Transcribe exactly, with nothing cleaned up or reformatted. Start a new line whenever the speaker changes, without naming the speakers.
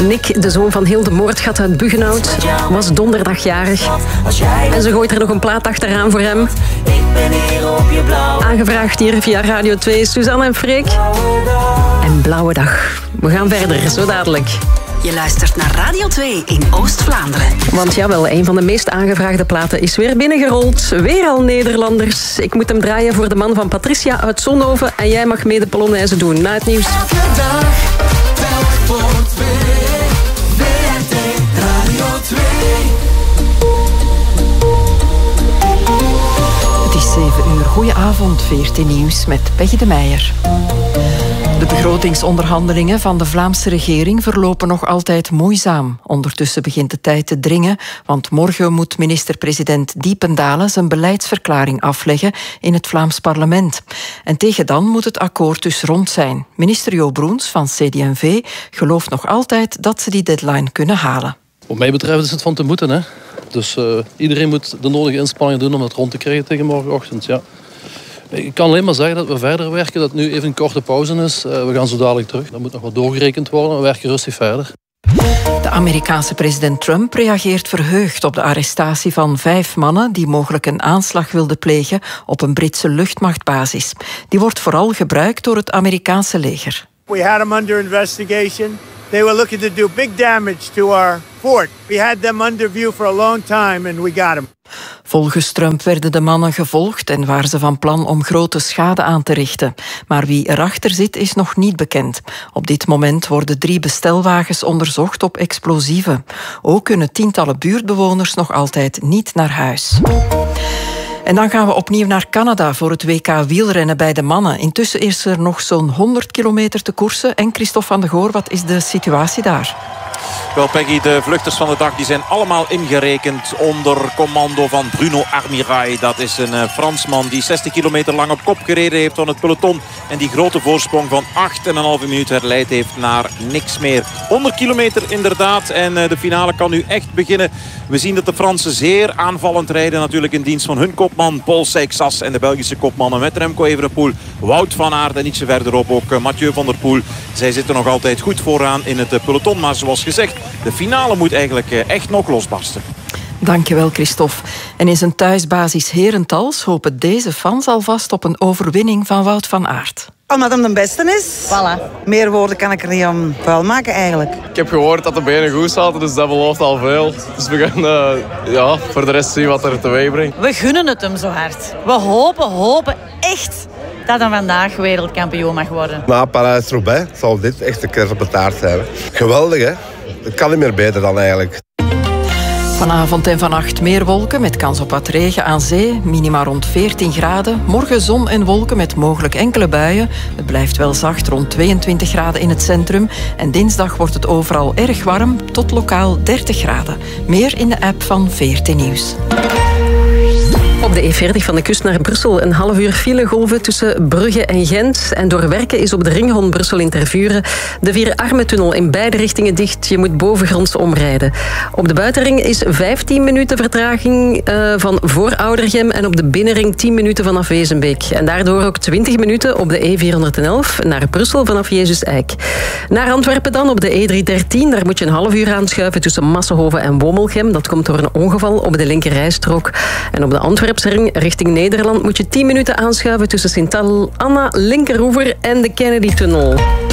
Nick, de zoon van Hilde Moordgat uit Buggenhout, was donderdag jarig. En ze gooit er nog een plaat achteraan voor hem. Aangevraagd hier via Radio twee, Suzanne en Freek. En Blauwe Dag. We gaan verder, zo dadelijk.
Je luistert naar Radio twee in Oost-Vlaanderen.
Want jawel, een van de meest aangevraagde platen is weer binnengerold. Weer al Nederlanders. Ik moet hem draaien voor de man van Patricia uit Zonhoven. En jij mag mee de Polonaise doen na het nieuws.
Elke dag, telk voor twee. V R T Radio twee.
Het is zeven uur. Goedenavond, V R T Nieuws met Peggy de Meijer. De begrotingsonderhandelingen van de Vlaamse regering verlopen nog altijd moeizaam. Ondertussen begint de tijd te dringen, want morgen moet minister-president Diependalen zijn beleidsverklaring afleggen in het Vlaams parlement. En tegen dan moet het akkoord dus rond zijn. Minister Jo Broens van C D en V gelooft nog altijd dat ze die deadline kunnen halen.
Wat mij betreft is het van te moeten, hè. Dus uh, iedereen moet de nodige inspanningen doen om het rond te krijgen tegen morgenochtend, ja. Ik kan alleen maar zeggen dat we verder werken, dat het nu even een korte pauze is. Uh, we gaan zo dadelijk terug. Dat moet nog wat doorgerekend worden. We werken rustig verder.
De Amerikaanse president Trump reageert verheugd op de arrestatie van vijf mannen die mogelijk een aanslag wilden plegen op een Britse luchtmachtbasis. Die wordt vooral gebruikt door het Amerikaanse leger.
We had them under investigation. They were looking to do big damage to our fort. We had them under view for a long time and we got them.
Volgens Trump werden de mannen gevolgd en waren ze van plan om grote schade aan te richten. Maar wie erachter zit is nog niet bekend. Op dit moment worden drie bestelwagens onderzocht op explosieven. Ook kunnen tientallen buurtbewoners nog altijd niet naar huis. En dan gaan we opnieuw naar Canada voor het W K wielrennen bij de mannen. Intussen is er nog zo'n honderd kilometer te koersen. En Christophe van de Goor, wat is de situatie daar?
Wel, Peggy, de vluchters van de dag die zijn allemaal ingerekend onder commando van Bruno Armirail. Dat is een uh, Fransman die zestig kilometer lang op kop gereden heeft van het peloton. En die grote voorsprong van acht komma vijf minuut herleid heeft naar niks meer. honderd kilometer inderdaad. En uh, de finale kan nu echt beginnen. We zien dat de Fransen zeer aanvallend rijden. Natuurlijk in dienst van hun kopman Paul Seixas en de Belgische kopmannen met Remco Evenepoel, Wout van Aert en ietsje verderop ook uh, Mathieu van der Poel. Zij zitten nog altijd goed vooraan in het uh, peloton. Maar zoals gezegd, de finale moet eigenlijk uh, echt nog losbarsten.
Dankjewel, Christophe. En in zijn thuisbasis Herentals hopen deze fans alvast op een overwinning van Wout van Aert.
Omdat hem de beste is. Voilà. Meer woorden kan ik er niet om vuil maken eigenlijk.
Ik heb gehoord dat de benen goed zaten, dus dat belooft al veel. Dus we gaan uh, ja, voor de rest zien wat er teweeg brengt.
We gunnen het hem zo hard. We hopen, hopen echt dat hij vandaag wereldkampioen mag worden.
Na Parijs-Roubaix zal dit echt een keer op de taart zijn. Geweldig, hè? Het kan niet meer beter dan eigenlijk.
Vanavond en vannacht meer wolken met kans op wat regen aan zee. Minima rond veertien graden. Morgen zon en wolken met mogelijk enkele buien. Het blijft wel zacht rond tweeëntwintig graden in het centrum. En dinsdag wordt het overal erg warm tot lokaal dertig graden. Meer in de app van V R T Nieuws.
Op de E veertig van de kust naar Brussel een half uur filegolven tussen Brugge en Gent. En door werken is op de ring rond Brussel in Tervuren de Vier-Armen-tunnel in beide richtingen dicht. Je moet bovengronds omrijden. Op de buitenring is vijftien minuten vertraging uh, van voor Oudergem en op de binnenring tien minuten vanaf Wezenbeek. En daardoor ook twintig minuten op de E vierhonderdelf naar Brussel vanaf Jezus-Eik. Naar Antwerpen dan op de E driehonderddertien. Daar moet je een half uur aanschuiven tussen Massenhoven en Wommelgem. Dat komt door een ongeval op de linkerrijstrook. En op de Antwerpen richting Nederland moet je tien minuten aanschuiven tussen Sint-Anna, Linkeroever en de Kennedy-tunnel.